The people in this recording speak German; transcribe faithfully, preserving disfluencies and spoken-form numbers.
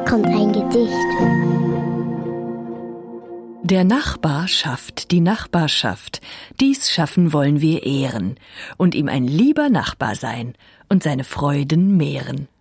kommt ein Gedicht. Der Nachbar schafft die Nachbarschaft, dies schaffen wollen wir ehren und ihm ein lieber Nachbar sein und seine Freuden mehren.